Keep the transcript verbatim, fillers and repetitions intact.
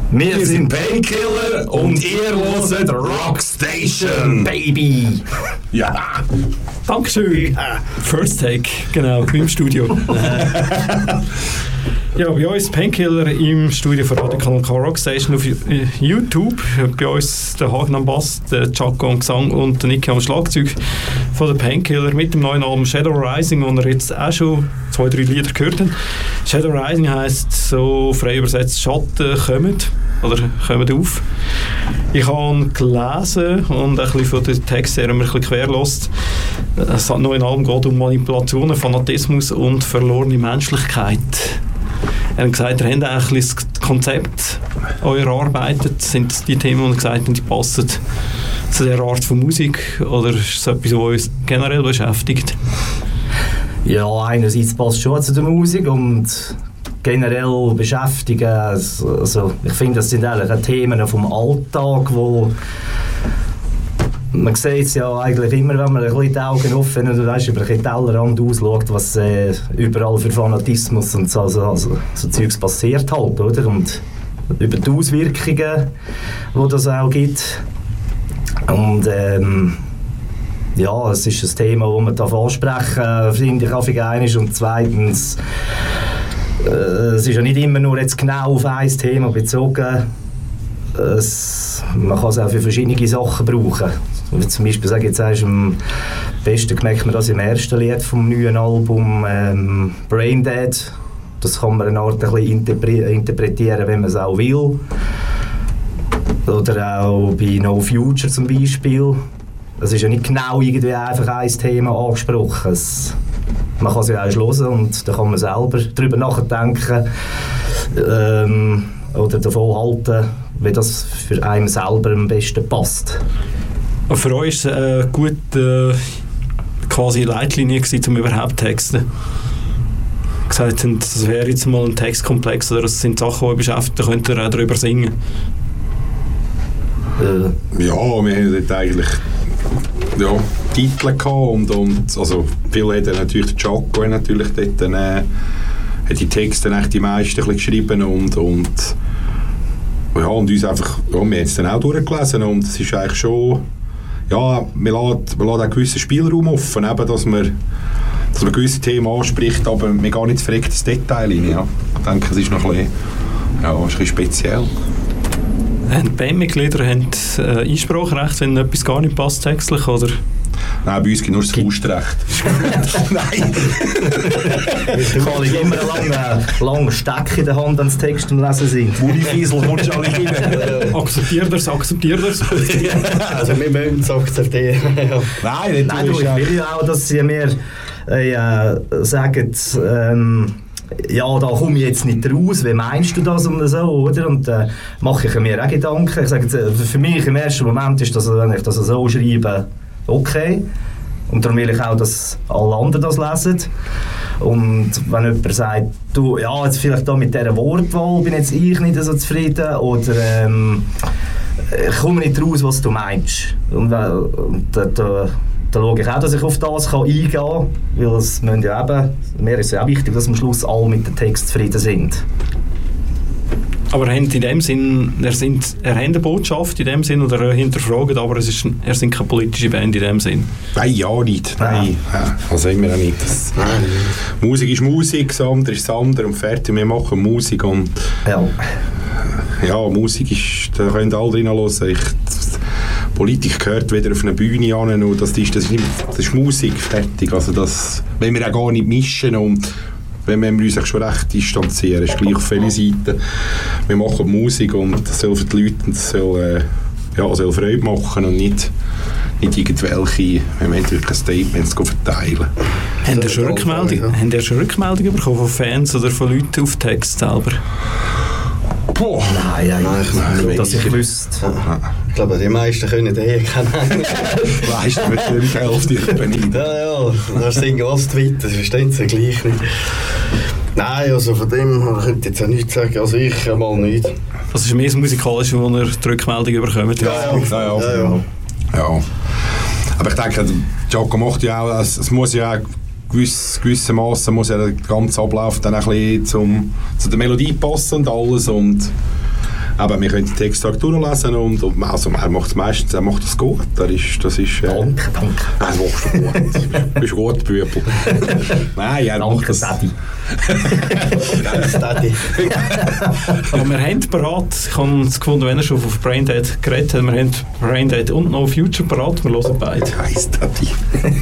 Wir sind Painkiller und ihr hört Rockstation, Baby! Ja! Dankeschön! First Take, genau, im Studio. Ja, bei uns Painkiller im Studio von Radio Kanal K Rockstation auf YouTube. Bei uns der Hagen am Bass, der Chaco am Gesang und der Niki am Schlagzeug von der Painkiller mit dem neuen Album Shadow Rising, wo wir jetzt auch schon zwei, drei Lieder gehört haben. Shadow Rising heisst so frei übersetzt Schatten kommen oder kommen auf. Ich habe gelesen und ein bisschen von den Texten her ein bisschen quergelost. Das neue Album geht um Manipulationen, Fanatismus und verlorene Menschlichkeit. Er hat gesagt, ihr habt eigentlich das Konzept eurer erarbeitet. Sind die Themen, die ihr gesagt habt, die passen zu dieser Art von Musik? Oder ist es etwas, was uns generell beschäftigt? Ja, einerseits passt schon zu der Musik und generell beschäftigen. Also, ich finde, das sind eigentlich auch Themen vom Alltag, wo man sieht es ja eigentlich immer, wenn man ein bisschen die Augen offen und weißt, über den Tellerrand ausschaut, was äh, überall für Fanatismus und so, also, also, so Zeugs passiert halt, oder? Und über die Auswirkungen, die das auch gibt. Und ähm, ja, es ist ein Thema, das man darf ansprechen, finde ich, auf einmal ist. Und zweitens, äh, es ist ja nicht immer nur jetzt genau auf ein Thema bezogen. Es, man kann es auch für verschiedene Sachen brauchen. Zum Beispiel, sage ich jetzt, am besten merkt man das im ersten Lied vom neuen Album ähm, Brain Dead. Das kann man eine Art ein bisschen interpre- interpretieren, wenn man es auch will. Oder auch bei No Future zum Beispiel. Es ist ja nicht genau irgendwie einfach ein Thema angesprochen. Es, man kann es ja auch hören und dann kann man selber darüber nachdenken ähm, oder davon halten, wie das für einen selber am besten passt. Und für euch war es eine gute quasi Leitlinie gewesen, um überhaupt zu texten? Gesagt haben, das wäre jetzt mal ein Textkomplex oder das sind Sachen, die euch beschäftigen, da könnt ihr auch darüber singen. Äh. Ja, wir haben dort eigentlich ja, Titel gehabt und, und also viel hat natürlich der Chaco natürlich dort dann, äh, hat die Texte echt die meisten geschrieben und, und ja, und uns einfach, ja, wir haben es dann auch durchgelesen und es ist eigentlich schon, ja, wir lassen, wir lassen einen gewissen Spielraum offen, eben, dass man, dass man gewisse Themen anspricht, aber wir gehen nicht direkt ins Detail rein, ja. Ich denke, es ist noch ein bisschen, ja, ein bisschen speziell. Haben die Bandmitglieder haben, äh, Einspracherecht, wenn etwas gar nicht passt textlich, oder? Nein, bei uns gibt nur das Faustrecht. Nein! Ich habe immer einen langen, langen Steck in der Hand, wenn die Texte am Lesen sind. Mulifiesel kommt schon alle rein. Akzeptiert das, akzeptiert das. Also wir mögen es akzeptieren. Nein, Nein, du, ich will ja auch, dass sie mir äh, sagen, ähm, ja, da komme ich jetzt nicht raus, wie meinst du das und so, oder? Und äh, mache ich mir auch Gedanken. Ich sage, für mich im ersten Moment ist das, wenn ich das so schreibe, okay. Und darum will ich auch, dass alle anderen das lesen. Und wenn jemand sagt, du, ja, jetzt vielleicht da mit dieser Wortwahl bin jetzt ich nicht so zufrieden oder ähm, ich komme nicht raus, was du meinst. Und, äh, und da, da, da schaue ich auch, dass ich auf das kann eingehen kann, weil es müssen ja eben, mir ist ja auch wichtig, dass am Schluss alle mit dem Text zufrieden sind. Aber er hat in dem Sinn, er, sind, er hat eine Botschaft in dem Sinn oder er hinterfragt, aber es ist, er sind keine politische Band in dem Sinn. Nein, ja nicht. Nein, ja. Also immer auch nicht. Das Nein. Musik ist Musik, das andere ist das andere und fertig. Wir machen Musik und ja, ja Musik ist, da können alle drin hören. Ich, das, Politik gehört wieder auf eine Bühne an und das ist, das ist, nicht, das ist Musik, fertig. Also das, wenn wir auch gar nicht mischen und wenn wir uns schon recht distanzieren, ist gleich auf viele Seiten. Wir machen Musik und das soll für die Leute das soll, äh, ja, soll Freude machen und nicht, nicht irgendwelche, wenn wir wirklich Statements verteilen. Haben ihr schon Rückmeldungen ja. schon Rückmeldungen bekommen von Fans oder von Leuten auf Text selber? Boah, nein, nein, nein, nein, nein dass ich wüsste. Ich glaube, die meisten können den eh kennen. Die meisten wird die Hälfte nicht. Ja, ja, das singen was Twitter, das verstehen sie gleich nicht. Nein, also von dem könnte ich jetzt auch nichts sagen, also ich mal nicht. Das ist mehr das Musikalische, wo ihr die Rückmeldung bekommt. Ja, ja, ja, ja, ja, ja. ja. Aber ich denke, Chaco macht ja auch, es, es muss ja auch gewiss, gewissermaßen muss ja der ganze Ablauf dann ein bisschen zum, zu der Melodie passen und alles und Aber wir können die Texte auch durchlesen und, und also, er macht es meistens, er macht das gut. Das ist, das ist, äh, Danke, danke. das machst du gut. Du bist gut, Bübel. Nein, er Danke, macht das. Daddy. Daddy. Aber wir haben parat, ich habe es gefunden, wenn er schon auf Braindead geredet hat, wir haben Braindead und No Future parat, wir hören beide. Heißt Daddy.